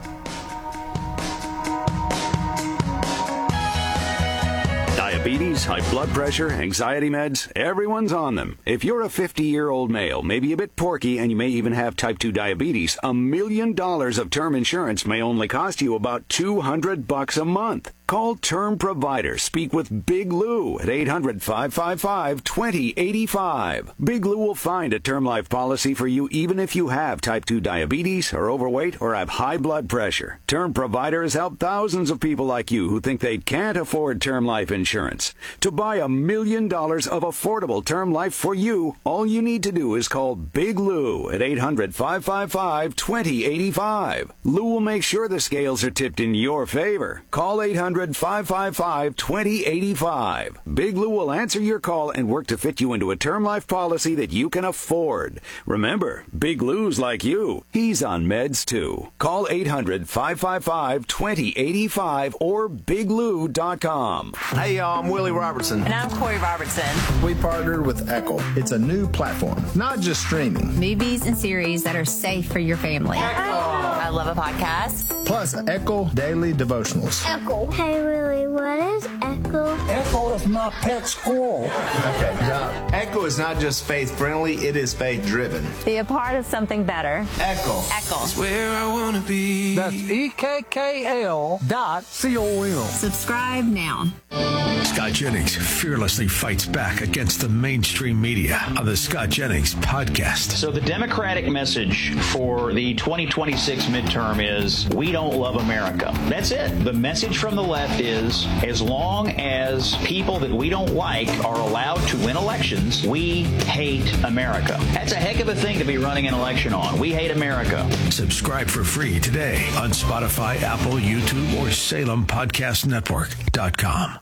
Diabetes, high blood pressure, anxiety meds, everyone's on them. If you're a fifty-year-old male, maybe a bit porky, and you may even have type two diabetes, a million dollars of term insurance may only cost you about two hundred bucks a month. Call Term Provider. Speak with Big Lou at eight hundred, five five five, two zero eight five. Big Lou will find a term life policy for you even if you have type two diabetes, are overweight, or have high blood pressure. Term Provider has helped thousands of people like you who think they can't afford term life insurance. To buy a million dollars of affordable term life for you, all you need to do is call Big Lou at eight hundred, five five five, two zero eight five. Lou will make sure the scales are tipped in your favor. Call eight hundred, five five five, two zero eight five. Big Lou will answer your call and work to fit you into a term life policy that you can afford. Remember, Big Lou's like you. He's on meds too. Call eight hundred, five five five, two zero eight five or big lou dot com. Hey y'all, I'm Willie Robertson. And I'm Corey Robertson. We partnered with Echo. It's a new platform, not just streaming. Movies and series that are safe for your family. Echo. I love a podcast. Plus, Echo Daily Devotionals. Echo. Hey, Willie, what is Echo? Echo is my pet squirrel. Okay, now, Echo is not just faith-friendly, it is faith-driven. Be a part of something better. Echo. Echo. It's where I want to be. That's E K K L dot C O M. Subscribe now. Scott Jennings fearlessly fights back against the mainstream media on the Scott Jennings podcast. So the Democratic message for the twenty twenty-six midterm is, we don't love America. That's it. The message from the left is, as long as people that we don't like are allowed to win elections, we hate America. That's a heck of a thing to be running an election on. We hate America. Subscribe for free today on Spotify, Apple, YouTube, or Salem Podcast Network dot com.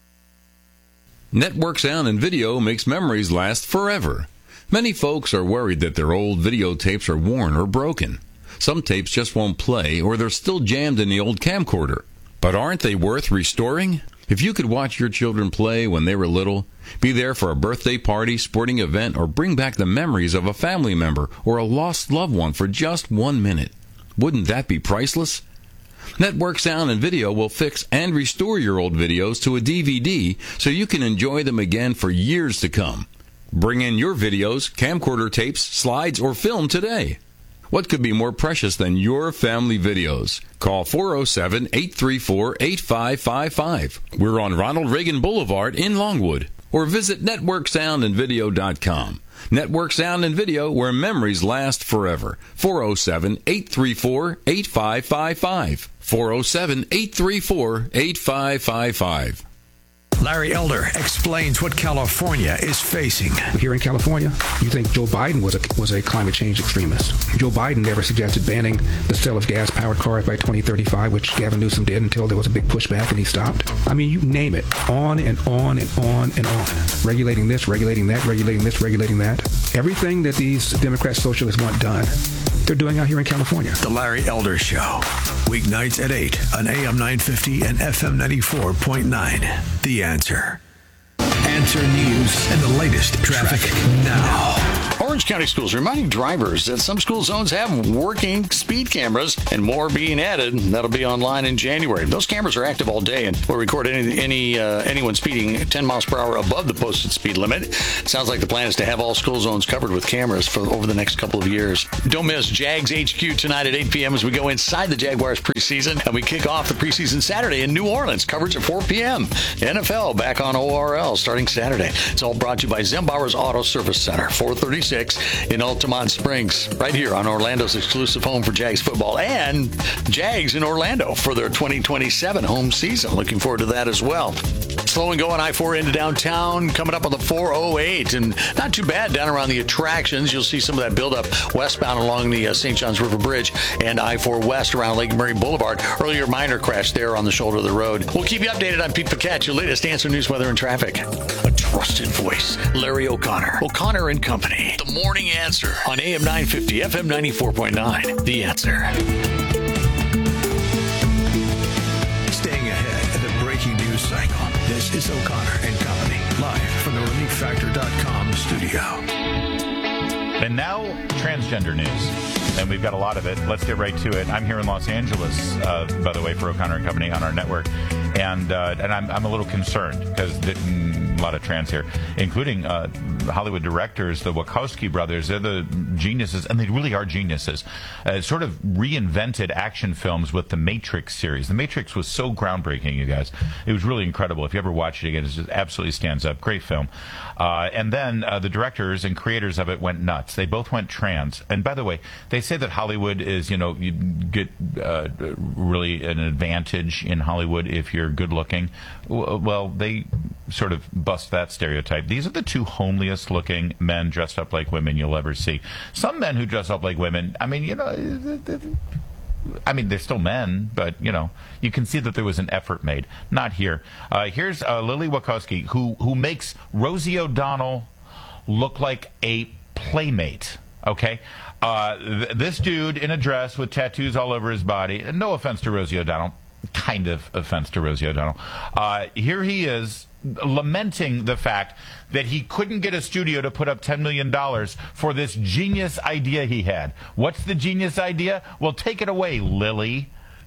Network Sound and Video makes memories last forever. Many folks are worried that their old videotapes are worn or broken. Some tapes just won't play, or they're still jammed in the old camcorder. But aren't they worth restoring? If you could watch your children play when they were little, be there for a birthday party, sporting event, or bring back the memories of a family member or a lost loved one for just one minute, wouldn't that be priceless? Network Sound and Video will fix and restore your old videos to a D V D so you can enjoy them again for years to come. Bring in your videos, camcorder tapes, slides, or film today. What could be more precious than your family videos? Call four oh seven, eight three four, eight five five five. We're on Ronald Reagan Boulevard in Longwood. Or visit network sound and video dot com. Network Sound and Video, where memories last forever. four oh seven, eight three four, eight five five five. four oh seven, eight three four, eight five five five. Larry Elder explains what California is facing. Here in California, you think Joe Biden was a, was a climate change extremist. Joe Biden never suggested banning the sale of gas-powered cars by twenty thirty-five, which Gavin Newsom did until there was a big pushback and he stopped. I mean, you name it. On and on and on and on. Regulating this, regulating that, regulating this, regulating that. Everything that these Democrat socialists want done, they're doing out here in California. The Larry Elder Show. Weeknights at eight on A M nine fifty and F M ninety-four point nine. The Answer. Answer News and the latest traffic, traffic now. Orange County Schools reminding drivers that some school zones have working speed cameras and more being added. That'll be online in January. Those cameras are active all day and will record any any uh, anyone speeding ten miles per hour above the posted speed limit. Sounds like the plan is to have all school zones covered with cameras for over the next couple of years. Don't miss Jags H Q tonight at eight p.m. as we go inside the Jaguars preseason and we kick off the preseason Saturday in New Orleans. Coverage at four p.m. N F L back on O R L starting Saturday. It's all brought to you by Zembauer's Auto Service Center, four thirty-six in Altamont Springs, right here on Orlando's exclusive home for Jags football, and Jags in Orlando for their twenty twenty-seven home season. Looking forward to that as well. Slow and going I four into downtown, coming up on the four oh eight, and not too bad down around the attractions. You'll see some of that buildup westbound along the uh, Saint Johns River Bridge and I four West around Lake Murray Boulevard. Earlier minor crash there on the shoulder of the road. We'll keep you updated on Pete Paquette, your latest Answer News, weather, and traffic. A trusted voice, Larry O'Connor. O'Connor and Company. The Morning Answer on A M nine fifty, F M ninety-four point nine. The Answer. Staying ahead of the breaking news cycle. This is O'Connor and Company, live from the relief factor dot com studio. And now, transgender news. And we've got a lot of it. Let's get right to it. I'm here in Los Angeles, uh, by the way, for O'Connor and Company on our network. And uh, and I'm, I'm a little concerned because a lot of trans here, including uh, Hollywood directors, the Wachowski brothers. They're the geniuses, and they really are geniuses. Uh, sort of reinvented action films with the Matrix series. The Matrix was so groundbreaking, you guys. It was really incredible. If you ever watch it again, it just absolutely stands up. Great film. Uh, and then uh, the directors and creators of it went nuts. They both went trans. And by the way, they say that Hollywood is, you know, you get uh, really an advantage in Hollywood if you're good looking. Well, they sort of bust that stereotype. These are the two homeliest looking men dressed up like women you'll ever see. Some men who dress up like women, I mean, you know, I mean, they're still men, but, you know, you can see that there was an effort made. Not here. Uh, here's uh, Lily Wachowski, who, who makes Rosie O'Donnell look like a playmate, okay? Uh, th- this dude in a dress with tattoos all over his body, no offense to Rosie O'Donnell, kind of offense to Rosie O'Donnell. Uh, here he is lamenting the fact that he couldn't get a studio to put up ten million dollars for this genius idea he had. What's the genius idea? Well, take it away, Lily.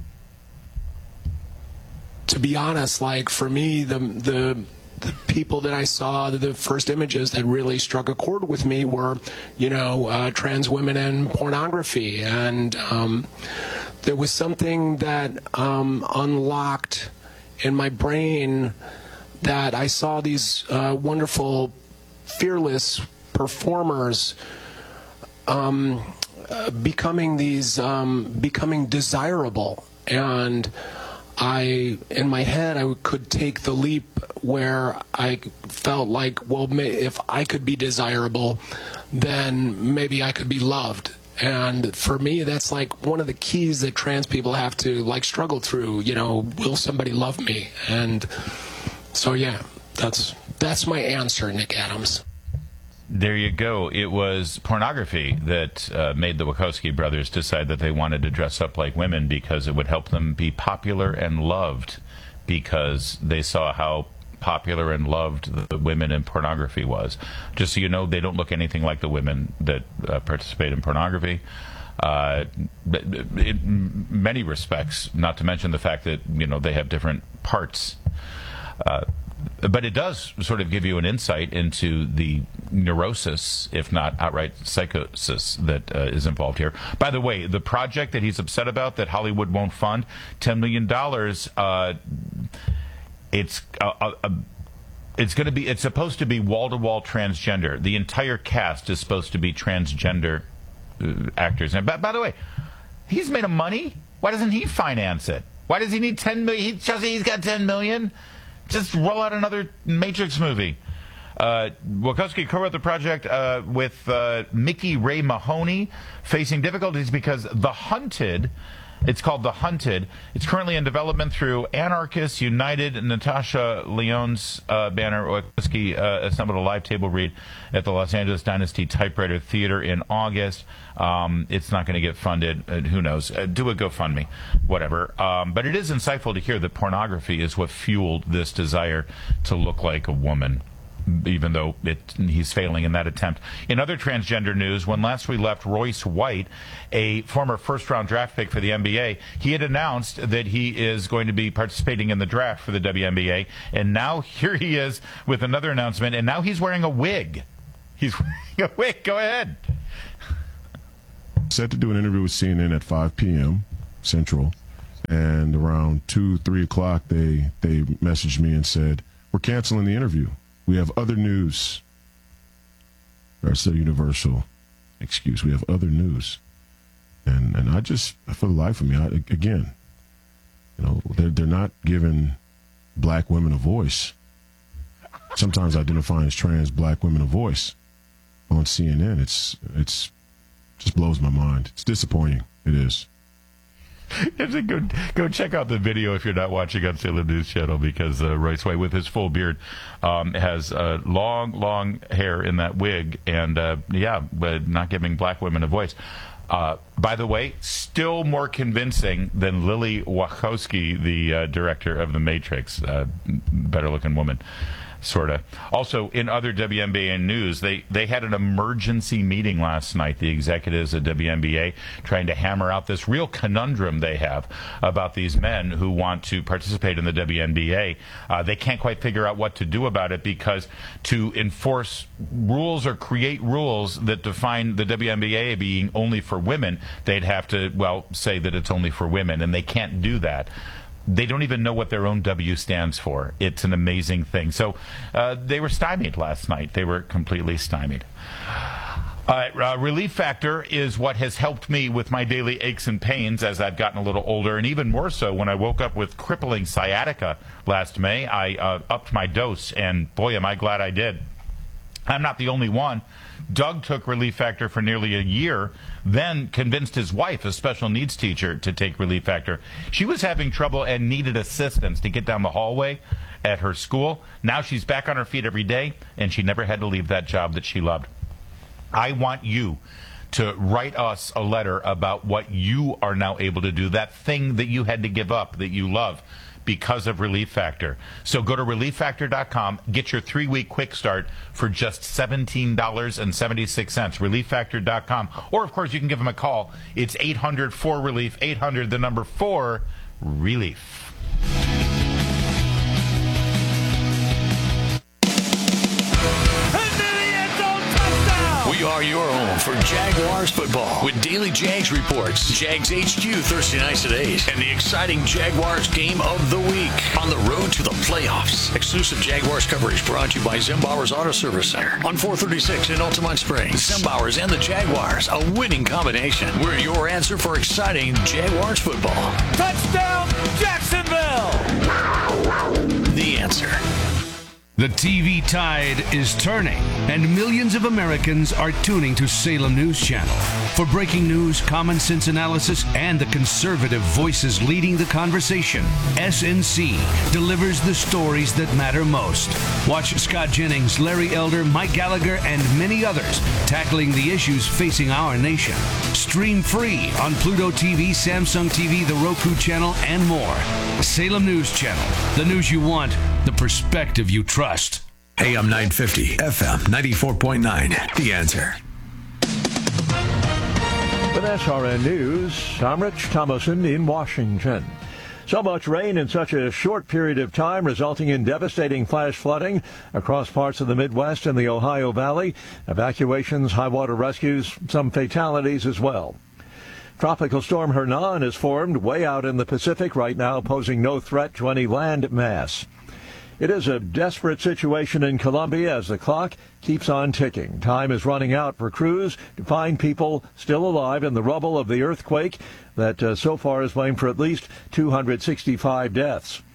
To be honest, like, for me, the the the people that I saw, the first images that really struck a chord with me were, you know, uh, trans women and pornography. And um, there was something that um, unlocked in my brain that I saw these uh, wonderful, fearless performers um, uh, becoming these, um, becoming desirable. And I, in my head, I could take the leap where I felt like, well, may, if I could be desirable, then maybe I could be loved. And for me, that's like one of the keys that trans people have to like struggle through. You know, will somebody love me? And so, yeah, that's that's my answer, Nick Adams. There you go. It was pornography that uh, made the Wachowski brothers decide that they wanted to dress up like women because it would help them be popular and loved, because they saw how popular and loved the women in pornography was. Just so you know, they don't look anything like the women that uh, participate in pornography. Uh, in many respects, not to mention the fact that, you know, they have different parts. Uh, but it does sort of give you an insight into the neurosis, if not outright psychosis, that uh, is involved here. By the way, the project that he's upset about that Hollywood won't fund, ten million dollars, uh, it's uh, uh, it's going to be, it's supposed to be wall-to-wall transgender. The entire cast is supposed to be transgender uh, actors. And by, by the way, he's made of money. Why doesn't he finance it? Why does he need ten million dollars? He, he's got ten million dollars. Just roll out another Matrix movie. Uh, Wachowski co-wrote the project uh, with uh, Mickey Ray Mahoney, facing difficulties because The Hunted, it's called The Hunted, it's currently in development through Anarchists United. Natasha Lyonne's uh, banner. Wachowski uh, assembled a live table read at the Los Angeles Dynasty Typewriter Theater in August. Um, it's not going to get funded. Uh, who knows? Uh, do a GoFundMe, whatever. Um, but it is insightful to hear that pornography is what fueled this desire to look like a woman, even though it, he's failing in that attempt. In other transgender news, when last we left Royce White, a former first-round draft pick for the N B A, he had announced that he is going to be participating in the draft for the W N B A, and now here he is with another announcement, and now he's wearing a wig. He's wearing a wig. Go ahead. Set to do an interview with C N N at five p.m. Central, and around two, three o'clock, they, they messaged me and said, we're canceling the interview. We have other news. That's the universal excuse. We have other news. And and I just, for the life of me, I, again, you know, they're, they're not giving black women a voice. Sometimes identifying as trans black women a voice on C N N. It's, it's just blows my mind. It's disappointing. It is. Go, go check out the video if you're not watching on Salem News Channel, because uh, Royce White, with his full beard, um, has uh, long, long hair in that wig, and uh, yeah, but not giving black women a voice. Uh, by the way, still more convincing than Lily Wachowski, the uh, director of The Matrix, uh, better-looking woman. Sort of. Also, in other W N B A news, they, they had an emergency meeting last night, the executives at W N B A, trying to hammer out this real conundrum they have about these men who want to participate in the W N B A. Uh, they can't quite figure out what to do about it, because to enforce rules or create rules that define the W N B A being only for women, they'd have to, well, say that it's only for women, and they can't do that. They don't even know what their own W stands for. It's an amazing thing. So uh, they were stymied last night. They were completely stymied. Uh, uh, Relief Factor is what has helped me with my daily aches and pains as I've gotten a little older, and even more so when I woke up with crippling sciatica last May. I uh, upped my dose, and boy, am I glad I did. I'm not the only one. Doug took Relief Factor for nearly a year, then convinced his wife, a special needs teacher, to take Relief Factor. She was having trouble and needed assistance to get down the hallway at her school. Now she's back on her feet every day, and she never had to leave that job that she loved. I want you to write us a letter about what you are now able to do, that thing that you had to give up that you love because of Relief Factor. So go to relief factor dot com, get your three-week quick start for just seventeen dollars and seventy-six cents, relief factor dot com. Or, of course, you can give them a call. It's eight hundred four relief, eight hundred, the number four, relief. We are your home for Jaguars football with Daily Jags reports, Jags H Q Thursday nights at eight, and the exciting Jaguars game of the week on the road to the playoffs. Exclusive Jaguars coverage brought to you by Zimbauer's Auto Service Center on four thirty-six in Altamont Springs. Zimbauer's and the Jaguars, a winning combination. We're your answer for exciting Jaguars football. Touchdown, Jacksonville! The answer. The T V tide is turning, and millions of Americans are tuning to Salem News Channel. For breaking news, common sense analysis, and the conservative voices leading the conversation, S N C delivers the stories that matter most. Watch Scott Jennings, Larry Elder, Mike Gallagher, and many others tackling the issues facing our nation. Stream free on Pluto T V, Samsung T V, the Roku channel, and more. Salem News Channel, the news you want, the perspective you trust. A M nine fifty, F M ninety-four point nine. The Answer. With S R N News, I'm Rich Thomason in Washington. So much rain in such a short period of time, resulting in devastating flash flooding across parts of the Midwest and the Ohio Valley. Evacuations, high water rescues, some fatalities as well. Tropical storm Hernan is formed way out in the Pacific right now, posing no threat to any land mass. It is a desperate situation in Colombia as the clock keeps on ticking. Time is running out for crews to find people still alive in the rubble of the earthquake that uh, so far has blamed for at least two hundred sixty-five deaths.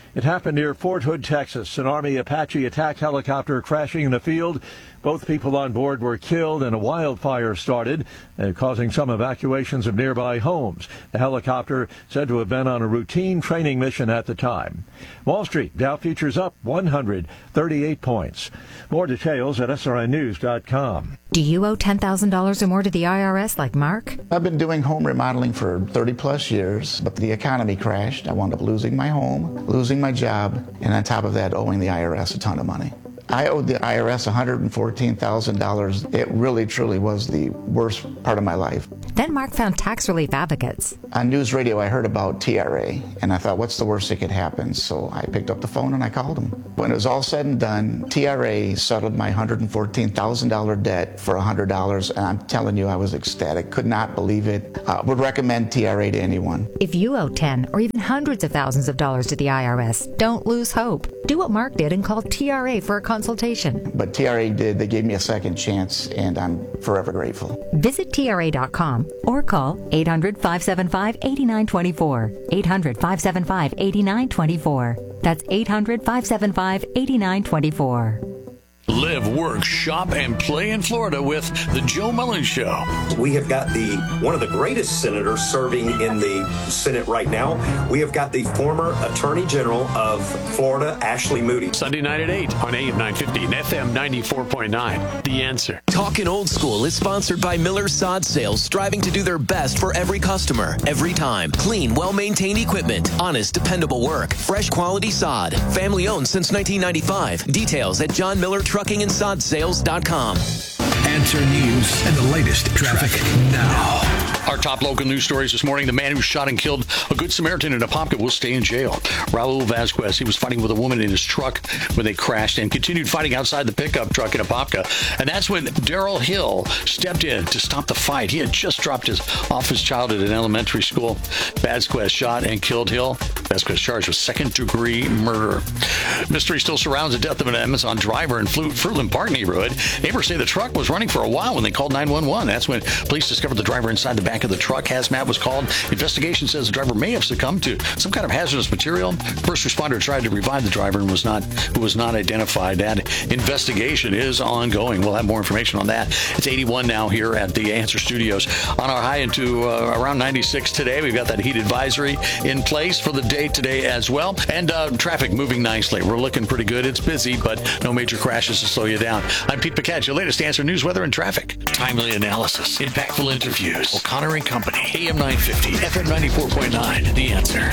It happened near Fort Hood, Texas. An Army Apache attack helicopter crashing in a field. Both people on board were killed and a wildfire started, uh, causing some evacuations of nearby homes. The helicopter said to have been on a routine training mission at the time. Wall Street, Dow futures up one hundred thirty-eight points. More details at S R N news dot com. Do you owe ten thousand dollars or more to the I R S like Mark? I've been doing home remodeling for thirty plus years, but the economy crashed. I wound up losing my home, losing my job, and on top of that, owing the I R S a ton of money. I owed the I R S one hundred fourteen thousand dollars. It really, truly was the worst part of my life. Then Mark found tax relief advocates. On news radio, I heard about T R A, and I thought, what's the worst that could happen? So I picked up the phone and I called them. When it was all said and done, T R A settled my one hundred fourteen thousand dollars debt for one hundred dollars, and I'm telling you, I was ecstatic. Could not believe it. Uh, would recommend T R A to anyone. If you owe ten or even hundreds of thousands of dollars to the I R S, don't lose hope. Do what Mark did and call T R A for a consultation. But T R A did. They gave me a second chance, and I'm forever grateful. Visit T R A dot com or call eight hundred, five seven five, eight nine two four. eight hundred, five seven five, eight nine two four. That's eight hundred, five seven five, eight nine two four. Live, work, shop, and play in Florida with the Joe Mullins Show. We have got the one of the greatest senators serving in the Senate right now. We have got the former Attorney General of Florida, Ashley Moody. Sunday night at eight on A M nine fifty and F M ninety-four point nine. The Answer. Talkin' Old School is sponsored by Miller Sod Sales, striving to do their best for every customer, every time. Clean, well-maintained equipment, honest, dependable work, fresh quality sod. Family owned since nineteen ninety-five. Details at John Miller Trucking and Sod Sales dot com. Answer News and the latest traffic now. Our top local news stories this morning. The man who shot and killed a Good Samaritan in Apopka will stay in jail. Raul Vasquez, he was fighting with a woman in his truck when they crashed and continued fighting outside the pickup truck in Apopka. And that's when Daryl Hill stepped in to stop the fight. He had just dropped his off his child at an elementary school. Vasquez shot and killed Hill. Vasquez charged with second-degree murder. Mystery still surrounds the death of an Amazon driver in Fruitland Park neighborhood. Neighbors say the truck was running for a while when they called nine one one. That's when police discovered the driver inside the back of the truck. Hazmat was called. Investigation says the driver may have succumbed to some kind of hazardous material. First responder tried to revive the driver and was not was not identified. That investigation is ongoing. We'll have more information on that. It's eighty-one now here at the Answer Studios. On our high into uh, around ninety-six today. We've got that heat advisory in place for the day today as well. And uh, traffic moving nicely. We're looking pretty good. It's busy, but no major crashes to slow you down. I'm Pete Paquette, your latest Answer News, weather, and traffic. Timely analysis, impactful interviews. O'Connor and Company, A M nine fifty, F M ninety-four point nine, The Answer.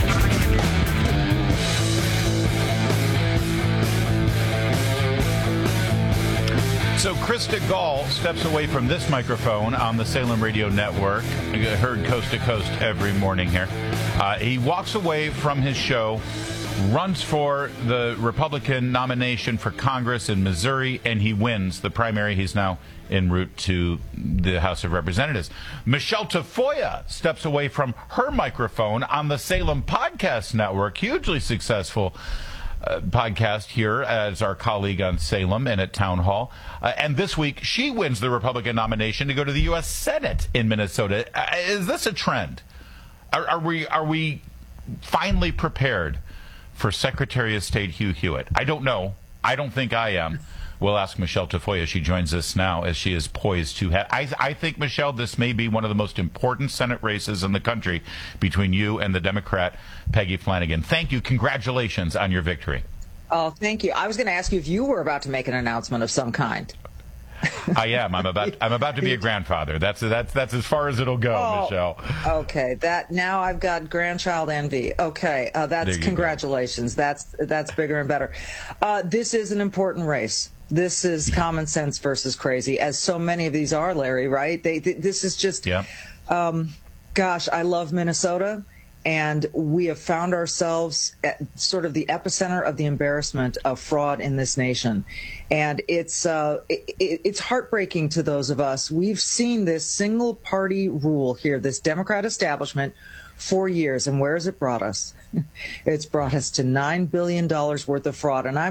So Krista Gall steps away from this microphone on the Salem Radio Network, heard coast to coast every morning here. Uh, he walks away from his show, runs for the Republican nomination for Congress in Missouri, and he wins the primary. He's now en route to the House of Representatives. Michelle Tafoya steps away from her microphone on the Salem Podcast Network, hugely successful uh, podcast here as our colleague on Salem and at Town Hall. Uh, and this week, she wins the Republican nomination to go to the U S Senate in Minnesota. Uh, is this a trend? Are, are we are we finally prepared for Secretary of State Hugh Hewitt? I don't know. I don't think I am. We'll ask Michelle Tafoya. She joins us now as she is poised to have. I, I think, Michelle, this may be one of the most important Senate races in the country between you and the Democrat, Peggy Flanagan. Thank you. Congratulations on your victory. Oh, thank you. I was going to ask you if you were about to make an announcement of some kind. I am. I'm about. I'm about to be a grandfather. That's that's that's as far as it'll go, oh, Michelle. Okay. That now I've got grandchild envy. Okay. Uh, that's congratulations. Go. That's that's bigger and better. Uh, this is an important race. This is common sense versus crazy, as so many of these are, Larry. Right? They. Th- this is just. Yeah. Um, gosh, I love Minnesota. And we have found ourselves at sort of the epicenter of the embarrassment of fraud in this nation. And it's uh, it, it's heartbreaking to those of us. We've seen this single party rule here, this Democrat establishment, for years. And where has it brought us? It's brought us to nine billion dollars worth of fraud. And I'm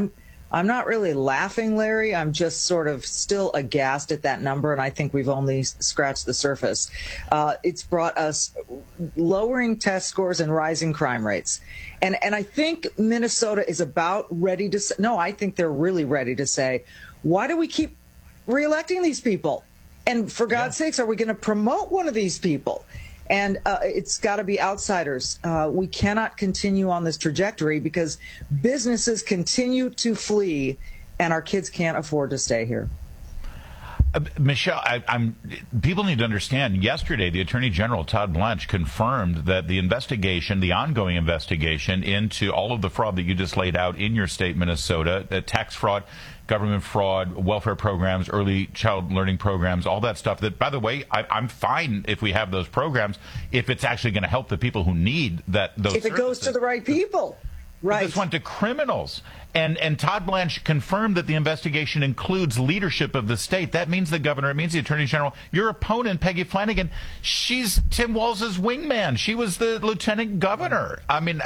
I'm not really laughing, Larry. I'm just sort of still aghast at that number, and I think we've only scratched the surface. Uh, it's brought us lowering test scores and rising crime rates. And and I think Minnesota is about ready to say, no, I think they're really ready to say, why do we keep reelecting these people? And for God's yeah. sakes, are we going to promote one of these people? And uh, it's got to be outsiders. Uh, we cannot continue on this trajectory because businesses continue to flee and our kids can't afford to stay here. Uh, Michelle, I, I'm. People need to understand. Yesterday, the Attorney General Todd Blanche confirmed that the investigation, the ongoing investigation into all of the fraud that you just laid out in your state, Minnesota, uh, tax fraud, government fraud, welfare programs, early child learning programs, all that stuff. That, by the way, I, I'm fine if we have those programs if it's actually going to help the people who need that. Those if it services. goes to the right people. Right. This went to criminals. And and Todd Blanche confirmed that the investigation includes leadership of the state. That means the governor. It means the attorney general. Your opponent, Peggy Flanagan, she's Tim Walz's wingman. She was the lieutenant governor. I mean,